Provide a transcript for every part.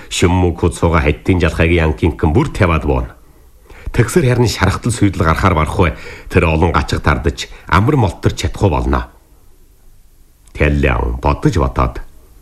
Шүммүг сууга хаттын жалхайгийн янкинкэн бүр таваад боон. Тэгсэр харин шархтал сүйдэл гарахаар барахгүй тэр олон гачиг тардаж амар молтор чадахгүй болно. Тэллэн бодож бодоод.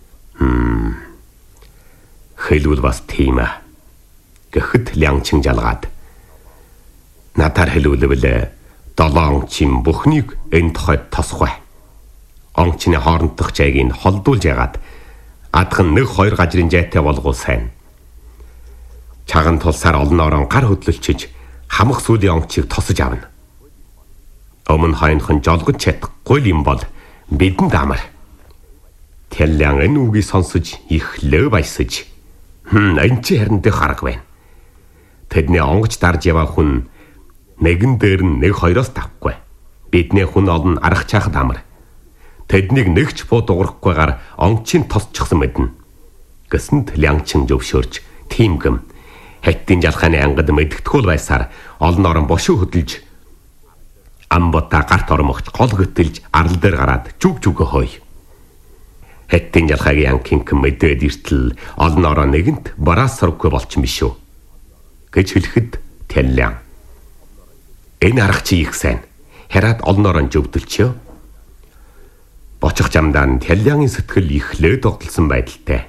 Хэлвэл бас тийм ээ. Гэхэд Лянчин жалгаад. Надаар хэлүүлвэл 7 ончин бүхнийг энэ тухайд тосхгүй. Ончны хоорондох жайгийг холдуулж ягаад адхан 1-2 гажрын жайтай болгуул сайн. Чаган тулсаар олон орон гар хөдлөлчиж хамах сүлийн онцыг тосож авна. Өмнө хойнхон жолгож чадахгүй юм бол бидэнд амар. Тэллэн энэ үгийг сонсож их лөө баясаж. Энэ чи харин дэх арга байна. Тэдний онгоч дарж яваа хүн нэгэн дээр нь 1-2-оос тавхгүй. Бидний хүн олон арах чахад амар. Тэднийг нэгч буу дуурахгүйгээр онцын тосчихсан мэднэ. Гэсэнд Лянчин зөвшөөрч тийм гэм хаттын жалхааны ангад мэдгэтгэл байсаар олон орон бошуу хөдөлж амбота гарт ормогч гол гөтөлж арал дээр гараад зүг зүгөө хой. Хаттын жалхаагийн янкинкэн мэдээд иртэл олон орон нэгэнт бараас сурахгүй болчихсон биш үү гэж хэлэхэд Тэллэн. Энэ арга чи их сайн. Хараад олон орон зөвдөлчөө. Бочих замдаа Тэллэний сэтгэл их лөө тогтолсон байдалтай.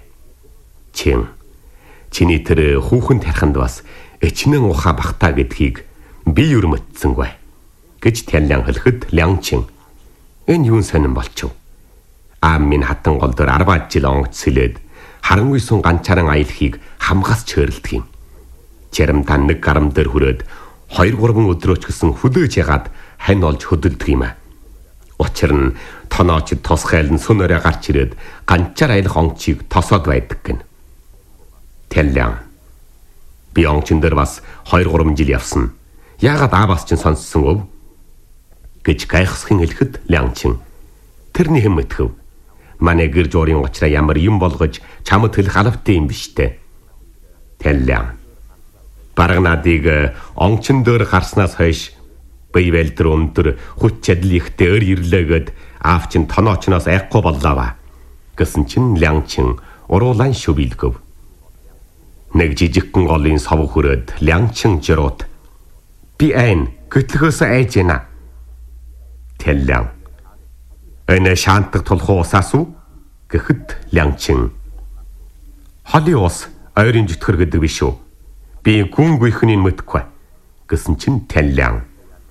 Чиний тэр хүүхэн тарханд бас эчнэн ухаа бахтаа гэдгийг би өрмөтсөнгүй гэж Тэллэн хэлэхэд Лянчин. Энэ юун сонирн болчихв. Минь хатан гол дээр 10 жил онгоц сэлээд харангүй сун ганчааран аялахыг хамгаас чөөрөлдөг юм. Чарамтаа нэг гарам дээр хүрээд 2-3 өдрөөч гэсэн хүлээж ягаад хань олж хөдөлдөг юм аа. Учир нь тонооч тосхайлн сүн өрөө гарч ирээд ганчаар аялах онцыг тосоод байдаг гэн. Тэллэн. Би ончин дээр бас 2-3 жил явсан. Яагаад аавас чинь сонссон өв? гэж гайхсхин хэлэхэд Лянчин. Тэрний хэм мэтхэв. Манай гэр жуурын уучраа ямар юм болгож чамд хэлэх алавтай юм биштэй. Тэллэн. Бараг надыг ончин дээр гарснаас хойш бие бэлдэр өндөр хүч чадал ихтэй өр ирлээгээд аав чинь тоноочноос айхгүй боллоо гэсэн чинь Лянчин уруулан шүбилгэв. Нэг жижигхэн голын сов хүрээд Лянчин жируут. Би айн гэтлгөөс айж яана. Тэллэн. Энэ шаантдаг тулхуу усаас уу гэхэд Лянчин. Холи ус ойрын зүтгэр гэдэг биш үү? Би гүн гүйхний мэдхгүй гэсэн чинь Тэллэн.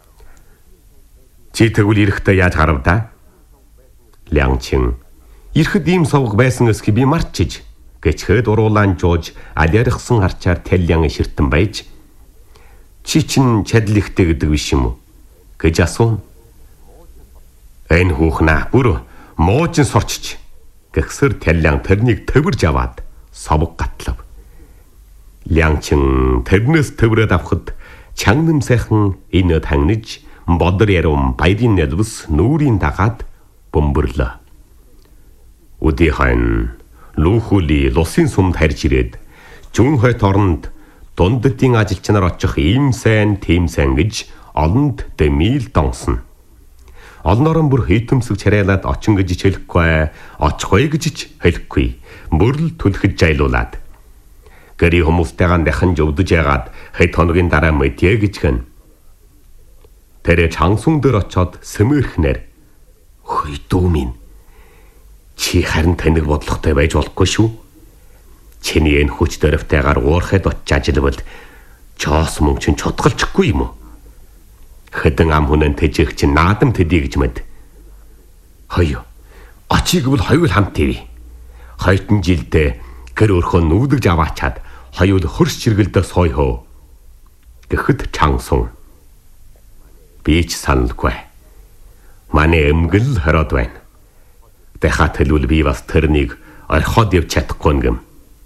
Чи тэгвэл ирэхдээ яаж харав та? Лянчин. Ирэхэд ийм совг байсан эсхи би марчиж гэчгээд уруулаан жууж алярхсан харчаар Тэллэн ширтэн байж. Чи чин чадал ихтэй гэдэг биш юм уу гэж асуув. Энэ хүүхнаа бүр муучин сурчиж гэгсэр Тэллэн тэрнийг төвөрж аваад совг гатлав. Лянчин тэрнээс төврөөд авахд чангным сайхан энэ тагнаж бодор ярум баярын нэлвс нүрийн дагаад бөмбөрлөө. Үдий хайн лүүхүли лусын сумд харж ирээд зүүн хойд оронд дунддын ажилчнаар очих ийм сайн тийм сайн гэж олонд дэмил донсон. Олон орон бүр хитэмсэг чарайлаад очин гэж хэлэхгүй, очихгүй гэж хэлэхгүй. Бүрл түлхэж жайлуулаад. Гэри хүмүүстэйгээ дахин зөвдөж ягаад хэд хоногийн дараа мэдээ гэж гэн. Тэр чангсун дээр очоод сэмэрхнэр. Хөөе дүү минь. Чи харин таныг бодлоготой байж болохгүй шүү. Чиний энэ хүч дөрөвтэйгээр уурхад очиж ажиллавал чоос мөн чин чутгалчихгүй юм уу? Хэдэн ам хүнэн тэжээх чинь наадам төдий гэж мэд. Хөөе. Очиг бол хоёул хамт ивэ. Хоёртон жилдээ гэр өрхөө нүүдгэж аваачаад хоёул хөрс чиргэлдээ сойхоо. Гэхэд чангсун. Би ч саналгүй. Манай эмгэл хороод байна. Дахиад хэлвэл би бас тэрнийг орхоод явж чадахгүй юм.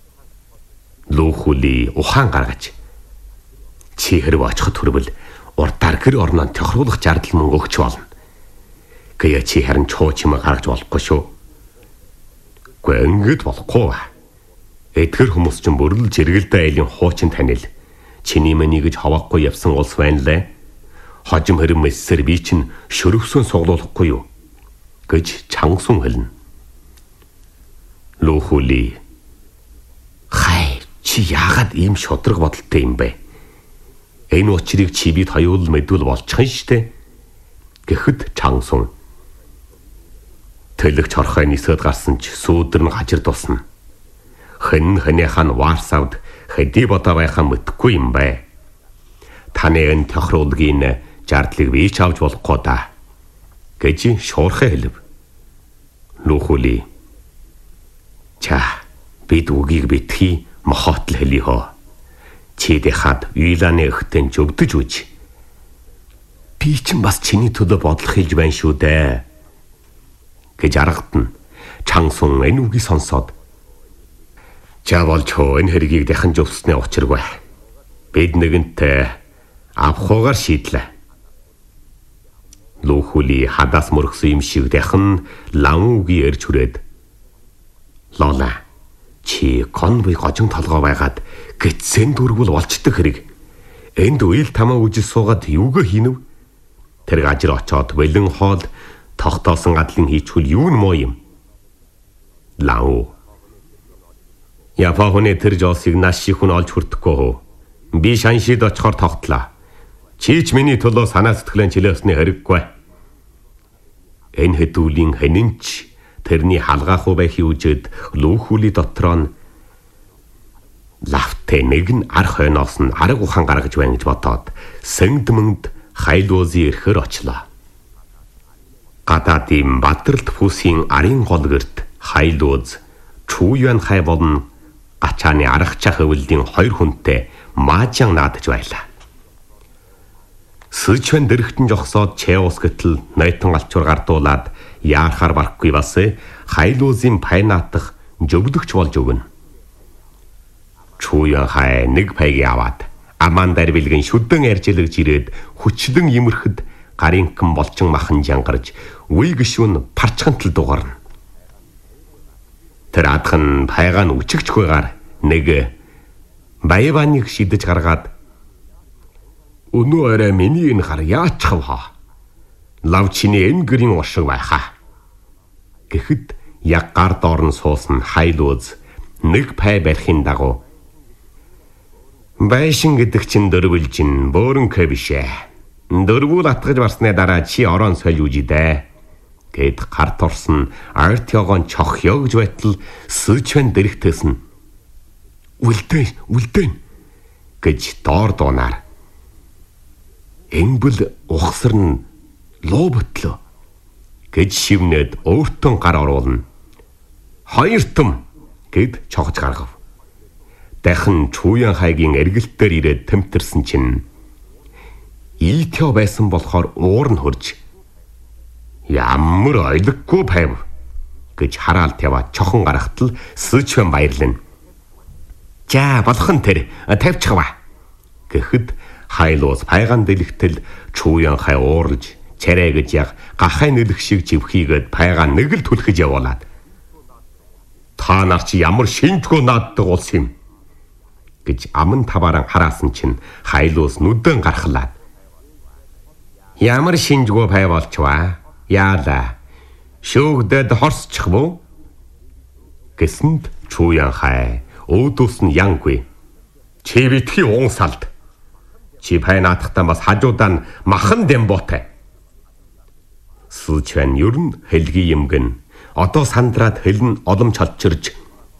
Лүүхүли ухаан гаргаж. Чи хэрэг очиход хүрвэл урдаар гэр орноо тохируулах зардал мөнгө өгч болно. Гээ чи харин чуу чимээ гаргаж болохгүй шүү. Гэхдээ ингэж болохгүй. Эдгэр хүмүүс чинь бүрл жиргэлдэ айлын хуучин танил. Чиний мэний гэж хавахгүй явсан улс байна лээ. Хожим хэрэм мэссэр би чинь шөрөвсөн суглуулахгүй юу гэж чангсун хэлнэ. Лүүхүли. Хай чи яагаад ийм шудраг бодолтой юм бэ? Энэ учрыг чи бид хоёул мэдвэл болчихно штэ. Гэхэд Чансун төлөгч хорхой нисэд гарсан ч сүүдэр нь гажир дусна. Хэнийхаа нь Варсавд хэдий бодоо байхаа мэдхгүй юм бэ. Таны энэ тохируулгийн жардлыг би ч авч болохгүй да гэж шуурхай хэлв. Лүүхүли ча бид үгийг битгий мохотл хэлийхөө. Чидэ хад Уиланы өгтөн зөвдөж үж. Би ч бас чиний төлөө бодлох хэлж байна шүү дээ гэж аргатна. Чансун энэ үгийг сонсоод за болж хөө энэ хэргийг дахин зөвсөсний учиргүй. Бид нэгэнтээ авахугаар шийдлээ. Лүүхүли хадаас мөргсөн юм шиг дахин лам үгүй ярьж хүрээд Лола чи конвой гожин толгой байгаад гитсэн дүүргүүл болчдөг хэрэг. Энд үйл тамаа үжил суугаад юугаа хийнв? Тэр гажир очоод бэлэн хоол тогтоосон гадлын хийчүүл юу нөө юм? Лау. Японы тэр жолсыг наш шихүн олж хүртэхгүй хөө. Би шаншид очихоор тогтлоо. Чи ч миний төлөө санаа сэтгэлэн чилээсний хэрэггүй. Энэ хэдүүлийн хэнэнч тэрний халгаах уу байхи үжид Лүүхүли дотроо нь лавтэ нэг нь ар хойноос нь арга ухаан гаргаж байна гэж бодоод сэнгдмэнд Хайлуузи ирэхээр очлоо. Гадаадын Бадралт фүсийн арын гол гэрт Хайлууз, Чуюан хай болон гачааны аргачаа хөвөлдийн 2 хүнтэй маажан наадаж байлаа. Сычвэн дэрэгтэн жогсоод Чеус гэтэл нойтон алчуур гардуулаад яарахаар барахгүй бас Хайлуузын пайнаатах жөвдөгч болж өгнө. Чуюан хай нэг пайг аваад амандар бэлгэн шүдэн ярьжилж ирээд хүчлэн имэрхэд гаринкан болчин махан жангарч үе гişүүн парчхантал дугарна. Тэр адхан пайгаа нь үчигчгүйгээр нэг баяваныг шидэж гаргаад өнөө арай миний энэ хар яачих вэ? Лавчины энэ гэрийн уршиг байхаа. Гэхэд яг гар доорн суусан Хайлууз нэг пай барихын дагуу байшин гэдэг чин дөрвөлжин бөөрөнкөө бишээ. Дөрвүүл атгаж барсны дараа чи орон соль үжидэ. Гэд гарт орсон артёгон чохё гэж байтал Сычвэн дэрэгтээс нь үлдэн гэж доор дуунаар. Эмбэл ухсар нь луу ботлоо гэж шивнээд өөртөө гар оруулна. 2 том гэд чогж гаргав. Дахин Чуян хайгийн эргэлтээр ирээд тэмтэрсэн чинь Итё байсан болохоор уур нь хурж ямар ойлгохгүй байв гэж хараалт яваа чохон гарахтал Сычвэн баярлана. За болох нь тэр тавьчихва гэхэд Хайлуус пайгаан дэлгэтэл Чуян хай уурж чарэ гэж яг гахай нэлэх шиг живхийгээд пайгаан нэг л түлхэж явуулаад та нар чи ямар шинжгүй нааддаг улс юм гэж аман тавааран хараасан чинь Хайлуус нүдэн гархлаад ямар шинжгүй пай болчваа яала шүүгдэд хорсчих бүү гэсэнд Чуян хай өөдөөс нь янгүй чи битгий уунсалд чи пай наатахтаа бас хажуудаа нь махан дэмбоотой. Сычвэн ерн хэлгийн юмгэн одоо сандраад хэлн олом чалчирж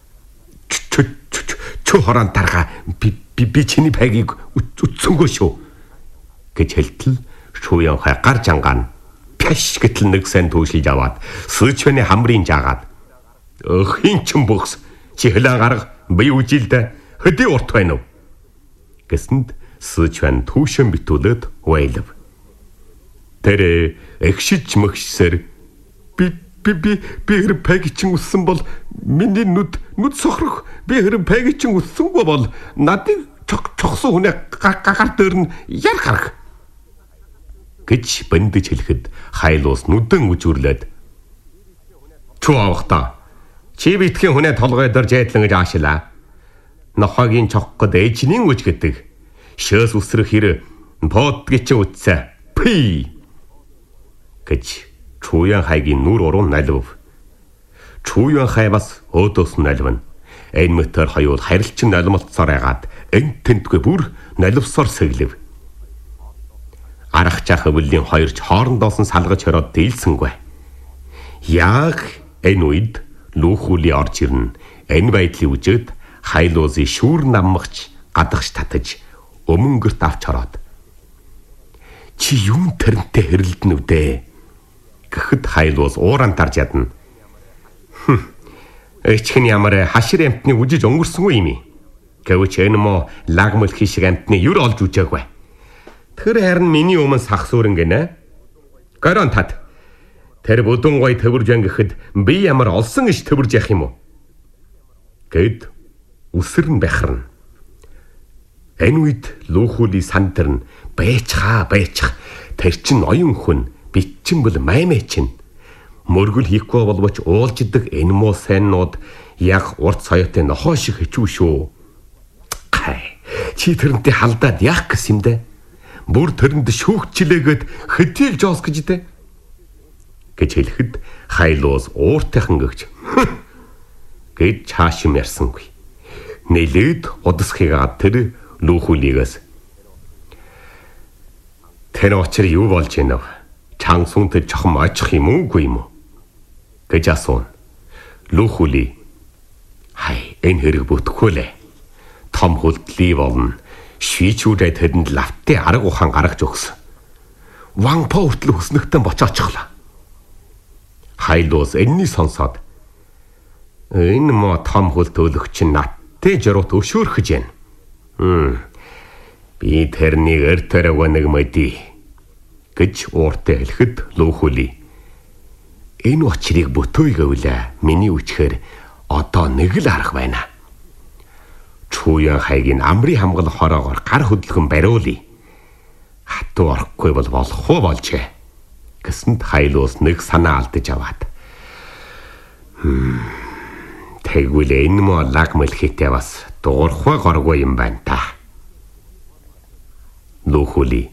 чу хорон тарга би чиний пайгийг үтсэнгөө шүү гэж хэлтэл Чуян хай гар жангаан пяш гэтэл нэг сан түүшилж аваад Сычвэний хамрын жаагаад хин чин бөхс чи хэлэн гарга би үжилдэ хөдий урт байна уу гэсэнд Сычвэн түүшэн битүүлээд уйлав. Тэр эгшиж мөгшсээр би хэрэг пайг чин үссэн бол миний нүд сохрох би хэрэг пайг чин үссэнгүй бол надыг чогсон хүнээ гар дээр нь яр гарах гэж бэндэж хэлэхэд Хайлуус нүдэн үжүрлээд чуу авахта чи битгийн хүнээ толгой дээр жайдлан гэж аашилаа. Нохогийн чоггод ээжнийн үж гэдэг шөөс үсрэх хэр бодгийн чи үтсэ пи гэж Чуян хайгийн нүр уруу налив. Чуян хай бас өөдөөс нь налвна. Энэ мэтэр хоёул харилцан нулимтсоор ягаад энэ тентгүй бүр нуливсоор сэглэв. Арах чах өвлийн хоёрч хоорондоос нь салгаж хороод дийлсэнгүй. Яг энэ үед Лүүхүли орж ирнэ. Энэ байдлыг үзээд Хайлуузыг шүүр наммагч гадагш татаж өмнөгөрт авч ороод чи юун тэрнтэй хэрэлдэн үдэ гэхэд Хайлууз ууран тарж ядна. Эчхэн ямар хашир амтны үжиж өнгөрсөнгүй юм. Гэвч энэ мо лагмөл хишиг амтны юр олж үжээгүй. Тэр харин миний өмнө сахсуурэн гинэ. Горон тат. Тэр бүдүүн гой төвөрж ан гэхэд би ямар олсон иш төвөрж явах юм уу? Гэд үсэрн бахарна. Энэ үед Лүүхүли сантарн байцгаа тэр чин оюун хүн битчин бол маймэ чин мөргөл хийхгүй боловч уулждаг энэ муу сайннууд яг урт соёотой нохоо шиг хичүү шүү. Чи тэрнтэй халдаад яах гэсэн юм бэ? Бүр тэрэнд шүүгчлээгээд хэдийг жоос гэж дээ. Гэж хэлэхэд Хайлууз ууртайхан гэгч гэд чаашим ярьсангүй. Нэлээд удасхийгаа тэр Лүүхүлигээс тэр очир юу болж байна вэ? Чангсунтэй чохом очих юм уугүй юм уу? Гэж асуув. Лүүхүли энэ хэрэг бүтэхгүй лээ. Том хөлтлий болно. Швичүүдэд тэдэнд лавтын арга ухаан гаргаж өгсөн. Ванпо хүртэл хөснөгтөн бочоочихлоо. Хайлуус энэний сонсоод энэ мо том хөл төлөгч наттэй жирут өшөөрхөж байна. Би тэрнийг эртэрэг нэг мэдий гэж ууртай хэлэхэд Лүүхүли энэ учрыг бүтөөе гэвлээ. Миний үчхээр одоо нэг л арга байна. Чууян хайгийн амрын хамгал хороогоор гар хөдлөхөн бариулъя. Хатуу орохгүй бол болох уу болжээ. Гэсэнд Хайлуус нэг санаа алдаж аваад. Тэгвэл энэ мо лаг мэлхитэй бас дуурхай горгүй юм байна та. Лүүхүли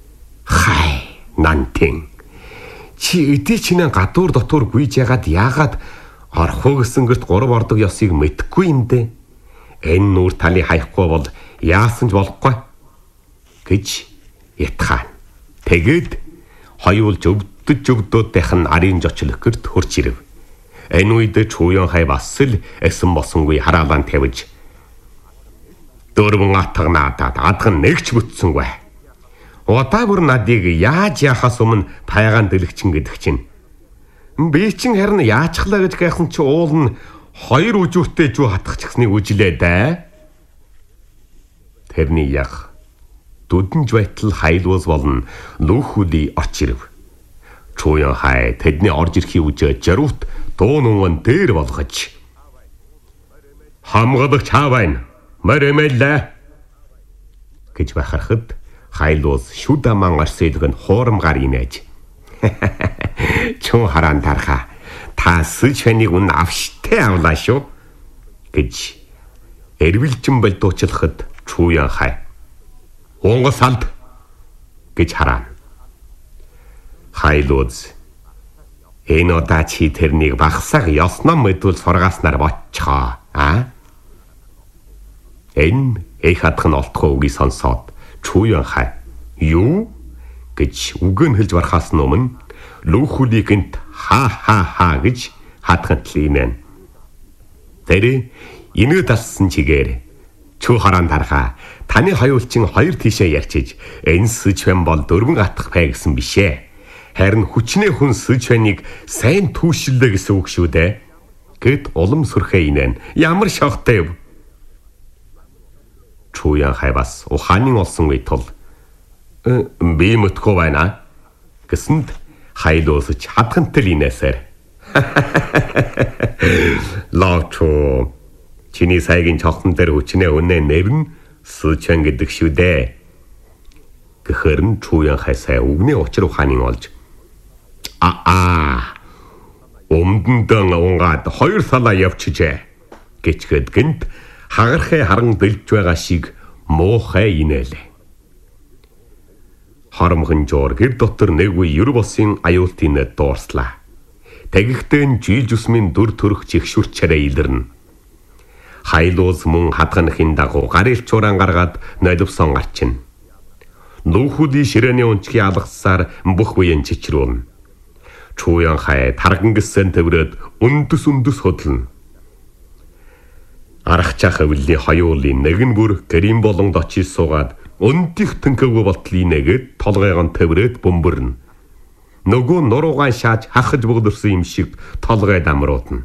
нантин. Чи эдээ чинээ гадуур дотор гүйж яагаад орхоо гэсэн гэрт 3 ордог ёсыг мэдхгүй юм дээ. Энэ нүүр таны хаяхгүй бол яасан ч болохгүй гэж ятхан. Тэгээд хоёул жөвдөд дахин арын жочлох гэрт хурж ирэв. Энэ үед Чууян хай бас л эсэн босонгүй хараалан тавьж дөрвөн атга надад адган нэгч бүтсэнгүй. Удаа бүр надыг яаж яхаас өмнө пайгаан дэлгчин гэдэг чинь. Би чин харин яачглаа гэж гайхан чи уул нь 2 үжүүртэй жүү хатах ч гэснийг үжилээ да. Тэрний яг дүдэнж байтал Хайлуус болон Лүүхүли орч ирэв. Чууян хай тэдний орж ирэхийг үжээ жаруут дуу нүгэн дээр болгож хамгалагч хаавайн мөрөмөлөө гэж бахархад Хайлуус шүдаман арсэлг нь хуурам гар инээж. Чуу хараан тарха та сүчвэнийг үн авштай авлаа шүү гэж эрвэлжин болдуучлахад Чууян хай Унгас алд гэж хараан. Хайлуус энэ удаа чи тэрнийг багсаг ёсном мэдвэл сургааснаар бочхоо. Энэ их хатхан олдох үгийг сонсоод Чууян хай юу гэж үгэн хэлж барахаас өмнө Лүүхүли гэнт ха гэж хатхан тлийнэ. Тэр инээ талсан чигээр чүү хараан тарха таны хоёулчин 2 тишээ ярьчиж энэ сүчвэн бол 4 атах пай гэсэн бишээ. Харин хүчнээ хүн сүчвэнийг сайн түүшиллээ гэсэн үг шүү дээ. Гэт улам сүрхээ инэн. Ямар шогтой юм. Чууян хай бас ухаанын олсон үе тул би мэдгүй байна гэсэнд Хайлуус ч хатгантай инээсээр лавчо чиний сайгийн чохтон дээр хүчнээ үнэ нэр нь Сүчвэн гэдэг шүү дээ. Гэхэр нь Чууян хай сай үгний учир ухааныг олж өмдөн унгаад 2 салаа явчихжээ гэчгээд гэнт хагархай харан бэлж байгаа шиг муухай инээлээ. Харамхан жоор гэр дотор нэг үе ер босын аюултын дуурслаа. Тэгэгтэн жил зүсмийн дүр төрх жигшүрчээрээ илэрнэ. Хайлуус мөн хадганахын дагуу гарилчууран гаргаад noloвсон гарчина. Нүүхүүдийн ширээний унчгийн алгасаар бүх үеийн чичрүүлнэ. Чууян хай тарган гисэн төврөөд өндөс хөдлөнө. Арахчаа хавлын хоёулын нэгэн бүр гэрийн болонд очиж суугаад өндих тэнхэгөө болтлын нэгэд толгойгон төврөөд бөмбөрнө. Нөгөө нуруугаан шааж хахаж бөгдөрсөн юм шиг толгой дамруудна.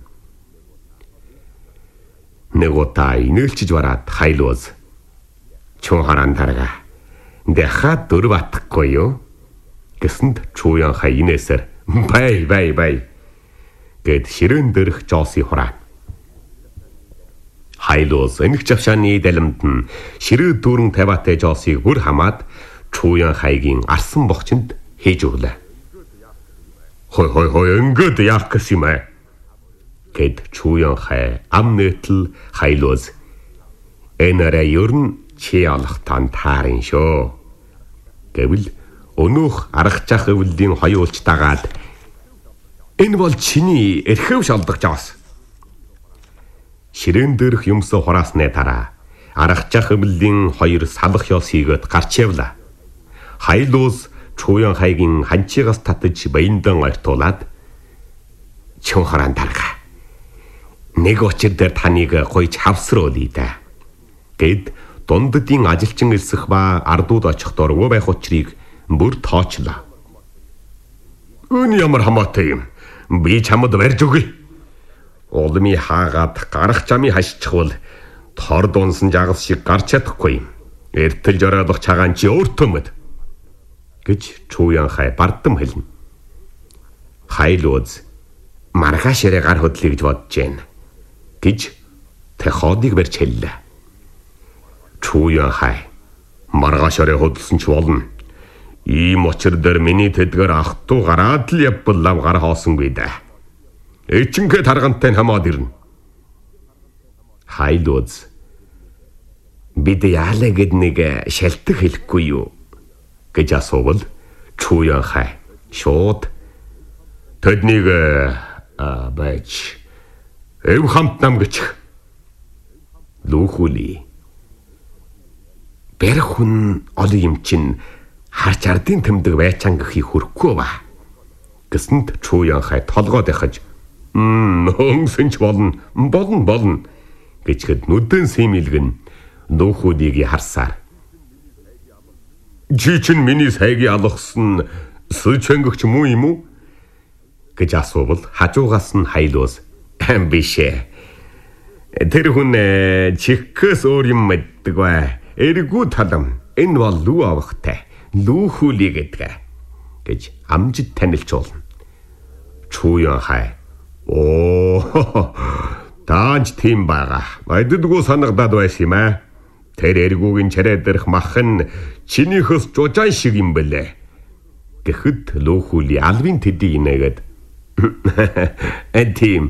Нөгөө та инээлчж бараад Хайлуус чуу харан тарга. Дэхад дөрв атахгүй юу? Гэсэнд Чууян хай инээсэр бай гэд ширээн дэрх Жооси хураа. Хайлуус энэг жавшааны далимд нь ширээ дүүрэн тавиатай Жоосыг бүр хамаад Чууян хайгийн арсан бохчинд хийж өглөө. Хой ингээд яах гэсэн юм бэ? Гэд Чууян хай ам нэтл Хайлуус энэрэ ерн чи алах тань таарин шүү. Гэвэл өнөөх аргачаах өвлийн хоёулч дагаад энэ бол чиний эрхэв шалдах Жоос. Ширээн дээрх юмсоо хураасны дараа аргачаах өвлийн хоёр салах ёс хийгээд гарч явлаа. Хайлуус Чууян хайгийн ханчигаас татаж баяндан ортуулаад чун харан тарга. Нэг очир дээр таныг гойж хавсруулъя да. Гэд дунддын ажилчин элсэх ба ардууд очих дургүй байх учрыг бүр тоочлоо. Өн ямар хамаатай юм. Би чамд барьж өгье. Улмын хаагаад гарах чамыг хашчихвал тор дунсан жагас шиг гарч чадахгүй юм. Эртэл жороодох цагаан чи өөртөө мэд. Гэж Чууян хай бардам хэлнэ. Хайлуус маргаашаараа гар хөдлөе гэж бодож байна. Гэж тэходыг барьж хэллээ. Чууян хай маргаашаараа хөдлсөн ч болно. Ийм очир дээр миний тэдгээр ах トゥ гараад л явбал гар хоосонгүй да. Эчингээ таргантай хамаад ирнэ. Хайлуус бид яалаа гэд нэг шалтгаан хэлэхгүй юу? Гэж асуувал Чууян хай шууд тэднийг байж эв хамт нам гэж лүүхүли бэрх хүн олон юм чин харч ардын тэмдэг байчангахи хүрхгүй ба. Гэсэнд Чууян хай толгойд яхаж хөнгсөнч болно гэчгэд нүдэн сэмилгэн нүүхүүдийг харсаар чи чин миний сайгийг алгасан сүчэнгөгч муу юм уу? Гэж асуувал хажуугаас нь Хайлуус бишээ. Тэр хүн чихээс өөр юм мэддэг бай. Эргүү талам энэ бол лүү авахтай. Лүүхүлий гэдэг гэж амжид танилцуулна. Чууян хай тааж тийм байгаа. Айддгүү санагдаад байсан юм аа. Тэр эргүүгийн чарай дээрх мах нь чинийхөөс жужаан шиг юм бэлээ. Гэхэд лүүхүли алвын тэдийг инээгээд тийм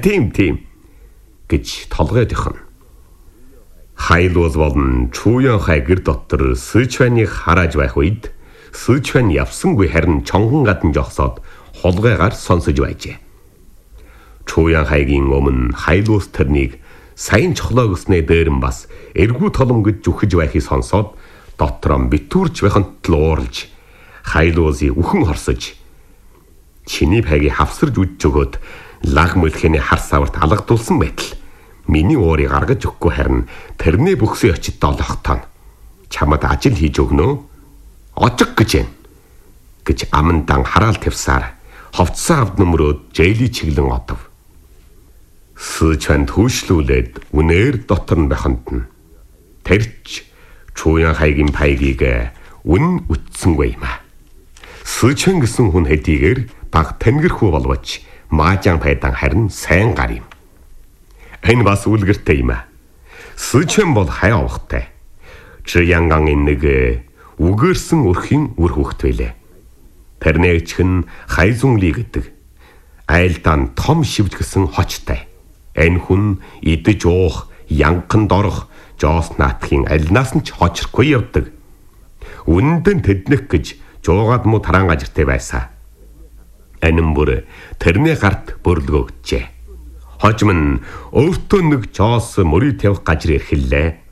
гэж толгойд ихнэ. Хайлуус болон Чууян хай гэр дотор Сычваныг харааж байх үед Сычван явсангүй харин чонгон гадна жогсоод хулгайгаар сонсож байжээ. Чууян хайгийн өмнө Хайлуус тэрнийг сайн чохлоо гэснээ дээрэн бас эргүү толом гэж зүхэж байхыг сонсоод дотроо битүүрч байханд л ууралж Хайлуусыг үхэн хорсож чиний байгийг хавсарж үдж өгөөд лаг мөлхөний хар саварт алгадулсан байтал миний уурыг гаргаж өгөхгүй харин тэрний бүхсээ очид долоохтоо чамд ажил хийж өгнө очиг гэж байна гэж амандан хараал тавьсаар ховцсон авд нөмрөөд жэйли чиглэн одов. Сычван түүшлүүлээд үнээр дотор нь байханд нь тэрч Чууян хайгийн пайгийг үн үтсэнгүй юм а. Сычван гэсэн хүн хэдийгээр баг тэнгэрхүү боловч маажан пайдан харин сайн гар юм. Энэ бас үлгэртэй юм а. Сычван бол хай авахтай. Чуянгагийн нэг үгээрсэн өрхийн үр хөвгт байлээ. Тэрнээч хэн хайзунли гэдэг. Айлдан том шивж гэсэн хочтой. Энэ хүн идэж уух, янхан дорох, Жоос наатхийн альнаас нь ч хочрхгүй явдаг. Үнэндээ тэднэх гэж жуугаад муу тараан гажиртай байсан. Анин бүр тэрний гарт бөрлөгөө өгчээ. Хожим нь өөртөө нэг жоос мөрий тавих гажир эрхэллээ.